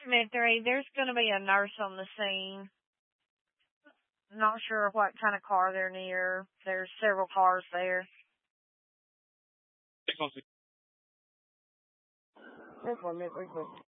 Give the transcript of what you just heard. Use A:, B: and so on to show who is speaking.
A: Mid-3, there's going to be a nurse on the scene. Not sure what kind of car they're near. There's several cars there.
B: 616.
A: This one, Mid-3.